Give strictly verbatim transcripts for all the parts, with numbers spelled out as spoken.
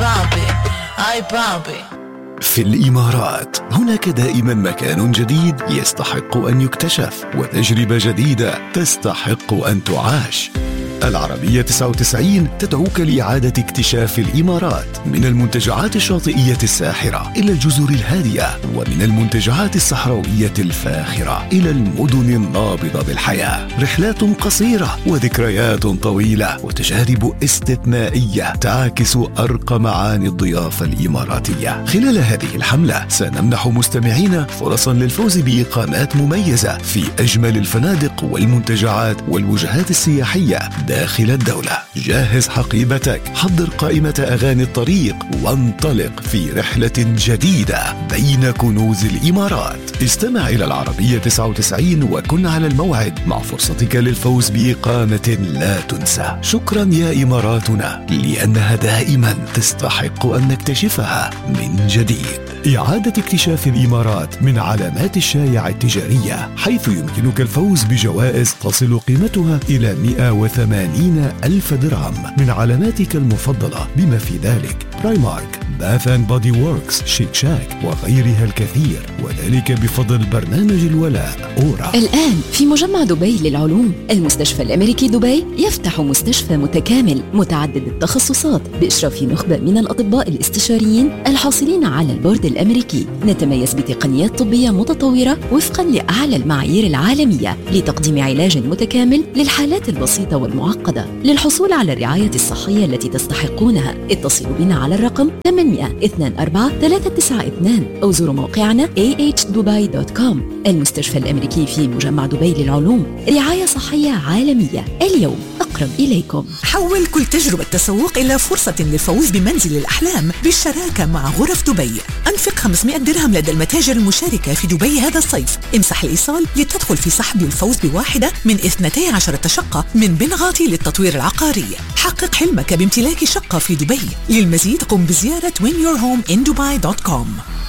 papi, ay papi. في الإمارات هناك دائما مكان جديد يستحق أن يكتشف وتجربة جديدة تستحق أن تعاش. العربية تسعة وتسعين تدعوك لإعادة اكتشاف الإمارات، من المنتجعات الشاطئية الساحرة إلى الجزر الهادية، ومن المنتجعات الصحراوية الفاخرة إلى المدن النابضة بالحياة. رحلات قصيرة وذكريات طويلة وتجارب استثنائية تعكس أرقى معاني الضيافة الإماراتية. خلال هذه الحملة سنمنح مستمعينا فرصا للفوز بإقامات مميزة في أجمل الفنادق والمنتجعات والوجهات السياحية داخل الدولة. جهز حقيبتك، حضر قائمة أغاني الطريق، وانطلق في رحلة جديدة بين كنوز الإمارات. استمع إلى العربية تسعة وتسعين وكن على الموعد مع فرصتك للفوز بإقامة لا تنسى. شكرا يا إماراتنا، لأنها دائما تستحق أن نكتشفها من جديد. إعادة اكتشاف الإمارات من علامات الشائعة التجارية، حيث يمكنك الفوز بجوائز تصل قيمتها إلى مئة وثمانين ألف درهم من علاماتك المفضلة، بما في ذلك برايمارك، باث أند بودي ووركس، شيك شاك وغيرها الكثير، وذلك بفضل برنامج الولاء أورا. الآن في مجمع دبي للعلوم، المستشفى الأمريكي دبي يفتح مستشفى متكامل متعدد التخصصات بإشراف نخبة من الأطباء الاستشاريين الحاصلين على البورد الأمريكي. نتميز بتقنيات طبية متطورة وفقا لأعلى المعايير العالمية لتقديم علاج متكامل للحالات البسيطة والمعقدة. للحصول على الرعاية الصحية التي تستحقونها اتصلوا بنا على الرقم ثمانية اثنين أربعة ثلاثة تسعة اثنين أو زوروا موقعنا إيه إتش دبي دوت كوم. المستشفى الأمريكي في مجمع دبي للعلوم، رعاية صحية عالمية اليوم أقرب إليكم. حول كل تجربة تسوق إلى فرصة للفوز بمنزل الأحلام بالشراكة مع غرف دبي. أنفق خمسمئة درهم لدى المتاجر المشاركة في دبي هذا الصيف. امسح الإيصال لتدخل في سحب الفوز بواحدة من اثنتي عشرة شقة من بنغاتي للتطوير العقاري. حقق حلمك بامتلاك شقة في دبي. للمزيد قم بزيارة win your home in dubai دوت كوم.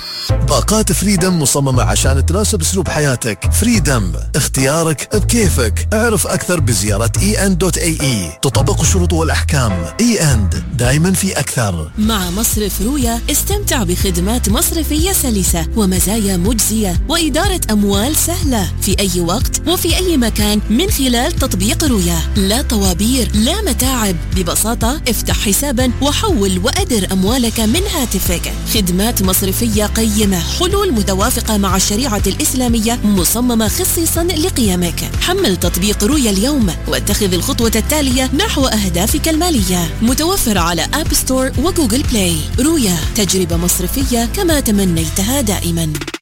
باقات فريدم مصممة عشان تناسب اسلوب حياتك. فريدم، اختيارك بكيفك. اعرف اكثر بزيارة إي إن دوت إيه إي. تطبق الشروط والاحكام. إي إن دايما في اكثر. مع مصرف رويا استمتع بخدمات مصرفية سلسة ومزايا مجزية وإدارة أموال سهلة في أي وقت وفي أي مكان من خلال تطبيق رويا. لا طوابير، لا متاعب، ببساطة افتح حسابا وحول وأدر أموالك من هاتفك. خدمات مصرفية قيمة، حلول متوافقة مع الشريعة الإسلامية مصممة خصيصا لقيمك. حمل تطبيق رويا اليوم واتخذ الخطوة التالية نحو أهدافك المالية. متوفر على آب ستور وجوجل بلاي. رويا، تجربة مصرفية كما تمنيتها دائما.